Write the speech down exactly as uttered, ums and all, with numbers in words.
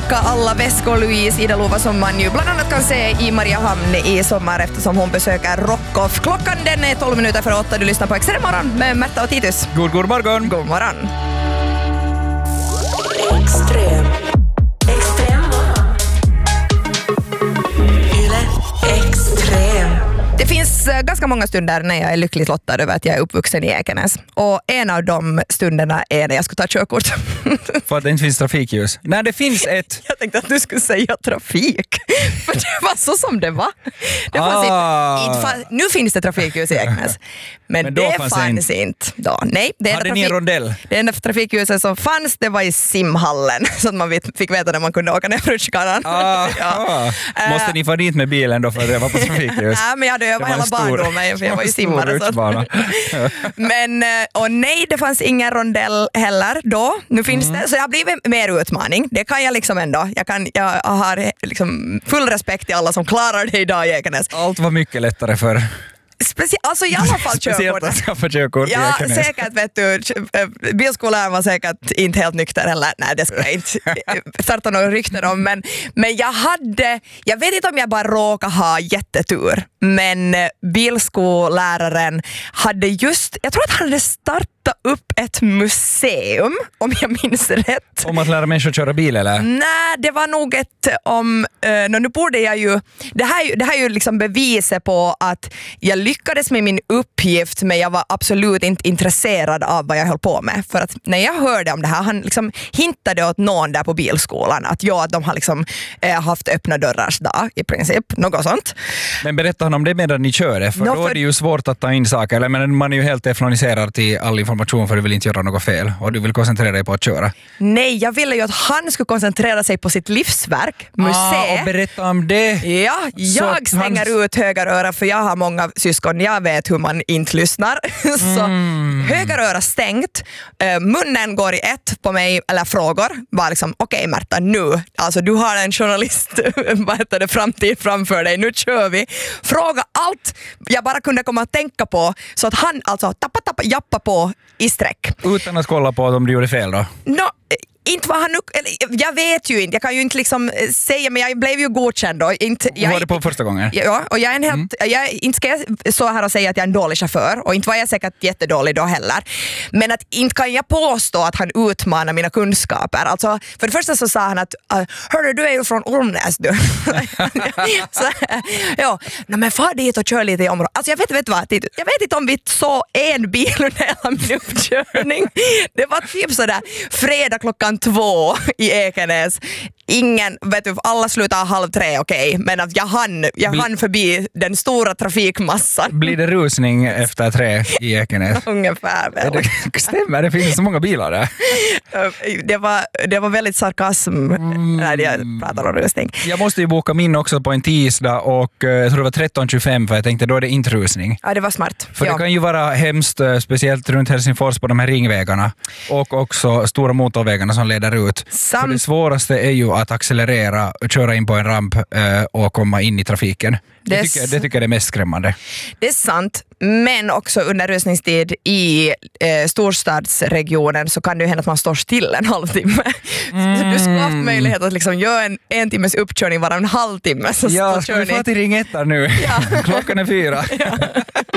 packa alla väskor, Louise Ida-Lova, som man ju bland annat kan se i Mariehamn i sommar eftersom hon besöker Rockoff. Klockan den är tolv minuter för åtta. Du lyssnar på Extrem morgon med Märta och Titus. God, god morgon. God morgon. Extrem. Extrem morgon. Yle Extrem. Det finns ganska många stunder när jag är lyckligt lottad över att jag är uppvuxen i Ekenäs. Och en av de stunderna är när jag ska ta körkort. För att det inte finns trafikljus. Nej, det finns ett. Jag tänkte att du skulle säga trafik. För det var så som det var. Det fanns Ah. inte, inte fanns, nu finns det trafikljus i Ekenäs. Men, Men då det fanns fanns det inte. Då. Nej, det Hade enda ni en trafik, rondell? det enda trafikljuset som fanns, det var i simhallen. Så att man vet, fick veta när man kunde åka ner för rutschkanan. Ah, Ja. ah. Måste ni få dit med bilen då för att det var på trafikljus? Nej, men jag hade övat var hela en stor- barndomen, för jag var ju stor simmare. Så rutschbana. att, men, eh, och nej, det fanns ingen rondell heller då. Nu finns Mm. det, så det har blivit mer utmaning. Det kan jag liksom ändå. Jag, kan, jag har liksom full respekt till alla som klarar det idag i Ekenäs. Allt var mycket lättare för Specie- alltså i alla fall speciellt körkort. att skaffa körkort i Ja, Ekenäs. säkert vet du, bilskolan var säkert inte helt nykter heller. Nej, det ska jag inte starta några rykten om. Men, men jag hade, jag vet inte om jag bara råkade ha jättetur, men bilskolläraren hade just, jag tror att han hade startat upp ett museum, om jag minns rätt. Om att lära människor köra bil eller? Nej, det var nog ett om, uh, nu borde jag ju, det här, är ju- det här är ju liksom beviset på att jag lyckades med min uppgift, men jag var absolut inte intresserad av vad jag höll på med. För att när jag hörde om det här, han liksom hintade åt någon där på bilskolan att ja, att de har liksom eh, haft öppna dörrars dag i princip, något sånt. Men berätta han om det medan ni kör det, för Nå, då för- är det ju svårt att ta in saker. Eller, men man är ju helt tefloniserad till all information för du vill inte göra något fel och du vill koncentrera dig på att köra. Nej, jag ville ju att han skulle koncentrera sig på sitt livsverk, museet. Ah, och berätta om det. Ja, Så jag att stänger hans- ut högeröra för jag har många syskon, jag vet hur man inte lyssnar. Så Mm. högeröra stängt, uh, munnen går i ett på mig, eller frågor, bara liksom okej okay, Märta, nu, alltså du har en journalist vad heter det, framtid framför dig, nu kör vi. Fråga allt jag bara kunde komma att tänka på, så att han alltså tappa tappa jappa på i sträck. Utan att kolla på om du gjorde fel då. No, inte var han, eller, jag vet ju inte, jag kan ju inte liksom eh, säga, men jag blev ju godkänd då. Inte, jag, var det på första gången? Ja, och jag är en helt, jag, inte ska jag så här och säga att jag är en dålig chaufför, och inte var jag säkert jättedålig då heller. Men att inte kan jag påstå att han utmanar mina kunskaper. Alltså, för det första så sa han att hörru, du är ju från Ormnäs du. Så, ja, no, men far dit och kör lite i området. Alltså jag vet, vet vad, jag vet inte om vi såg en bil under hela min uppkörning. Det var typ sådär fredag klockan två i Ekenäs. Ingen, vet du, alla slutar halv tre, okej, okay, men att jag hann, jag Bli- hann förbi den stora trafikmassan. Blir det rusning efter tre i Ekenäs? Ungefär väl. Det stämmer, det finns så många bilar där. Det var, det var väldigt sarkasm när jag pratade om rusning. Jag måste ju boka min också på en tisdag och eh, jag tror det var tretton tjugofem för jag tänkte då är det inte rusning. Ja, det var smart. För ja. det kan ju vara hemskt, eh, speciellt runt Helsingfors på de här ringvägarna och också stora motorvägarna som leder ut. Sam- För det svåraste är ju att accelerera, köra in på en ramp eh, och komma in i trafiken. Det, Det är tycker, s- det tycker jag är mest skrämmande. Det är sant, men också under rusningstid i eh, storstadsregionen så kan det ju hända att man står still en halvtimme. Mm. Så du ska ha haft möjlighet att liksom göra en, en timmes uppkörning bara en halvtimme. Så Ja, så ska kör vi få ni. till Ring ett nu? Ja. Klockan är fyra.